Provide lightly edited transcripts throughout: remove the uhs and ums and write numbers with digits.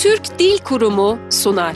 Türk Dil Kurumu sunar.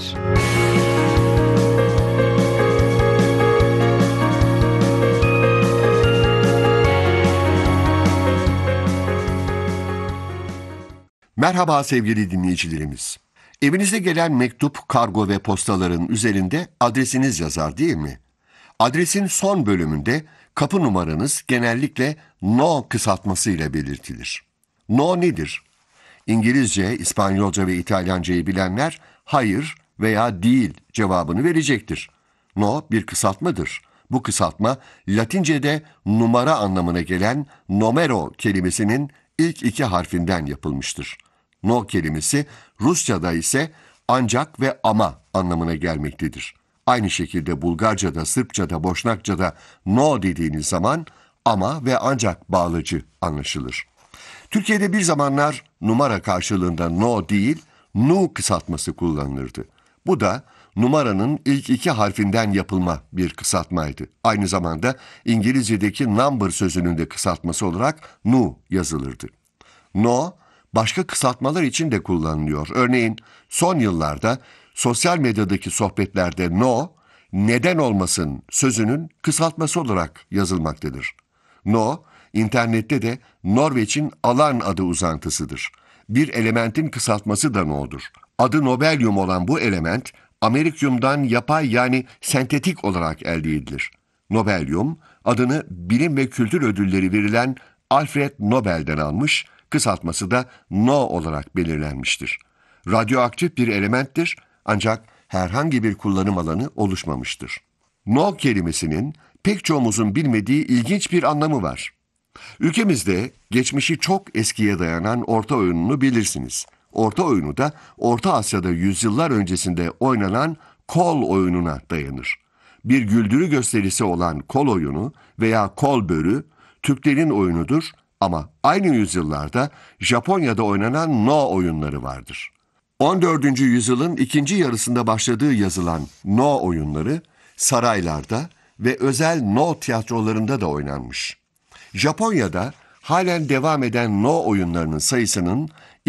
Merhaba sevgili dinleyicilerimiz. Evinize gelen mektup, kargo ve postaların üzerinde adresiniz yazar değil mi? Adresin son bölümünde kapı numaranız genellikle no kısaltmasıyla belirtilir. No nedir? İngilizce, İspanyolca ve İtalyancayı bilenler hayır veya değil cevabını verecektir. No bir kısaltmadır. Bu kısaltma Latince'de numara anlamına gelen numero kelimesinin ilk iki harfinden yapılmıştır. No kelimesi Rusça'da ise ancak ve ama anlamına gelmektedir. Aynı şekilde Bulgarca'da, Sırpça'da, Boşnakça'da no dediğiniz zaman ama ve ancak bağlacı anlaşılır. Türkiye'de bir zamanlar numara karşılığında no değil, nu kısaltması kullanılırdı. Bu da numaranın ilk iki harfinden yapılma bir kısaltmaydı. Aynı zamanda İngilizce'deki number sözünün de kısaltması olarak nu yazılırdı. No, başka kısaltmalar için de kullanılıyor. Örneğin son yıllarda sosyal medyadaki sohbetlerde no, neden olmasın sözünün kısaltması olarak yazılmaktadır. No, internette de Norveç'in alan adı uzantısıdır. Bir elementin kısaltması da no'dur. Adı nobelyum olan bu element, amerikyumdan yapay yani sentetik olarak elde edilir. Nobelyum, adını bilim ve kültür ödülleri verilen Alfred Nobel'den almış, kısaltması da no olarak belirlenmiştir. Radyoaktif bir elementtir ancak herhangi bir kullanım alanı oluşmamıştır. No kelimesinin pek çoğumuzun bilmediği ilginç bir anlamı var. Ülkemizde geçmişi çok eskiye dayanan orta oyununu bilirsiniz. Orta oyunu da Orta Asya'da yüzyıllar öncesinde oynanan kol oyununa dayanır. Bir güldürü gösterisi olan kol oyunu veya kol börü Türklerin oyunudur ama aynı yüzyıllarda Japonya'da oynanan no oyunları vardır. 14. yüzyılın ikinci yarısında başladığı yazılan no oyunları saraylarda ve özel no tiyatrolarında da oynanmış. Japonya'da halen devam eden no oyunlarının sayısının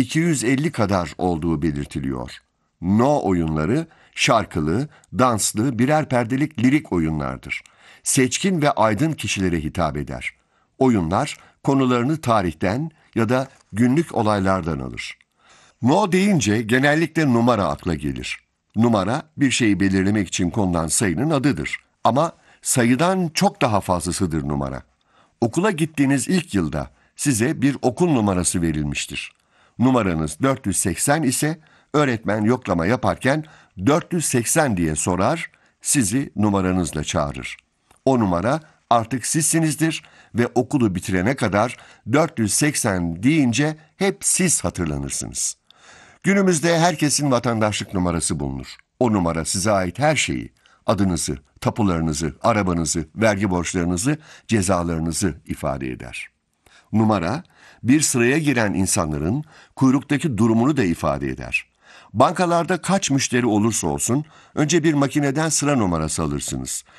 250 kadar olduğu belirtiliyor. No oyunları şarkılı, danslı, birer perdelik lirik oyunlardır. Seçkin ve aydın kişilere hitap eder. Oyunlar konularını tarihten ya da günlük olaylardan alır. No deyince genellikle numara akla gelir. Numara bir şeyi belirlemek için konulan sayının adıdır. Ama sayıdan çok daha fazlasıdır numara. Okula gittiğiniz ilk yılda size bir okul numarası verilmiştir. Numaranız 480 ise öğretmen yoklama yaparken 480 diye sorar, sizi numaranızla çağırır. O numara artık sizsinizdir ve okulu bitirene kadar 480 deyince hep siz hatırlanırsınız. Günümüzde herkesin vatandaşlık numarası bulunur. O numara size ait her şeyi, adınızı, tapularınızı, arabanızı, vergi borçlarınızı, cezalarınızı ifade eder. Numara, bir sıraya giren insanların kuyruktaki durumunu da ifade eder. Bankalarda kaç müşteri olursa olsun, önce bir makineden sıra numarası alırsınız.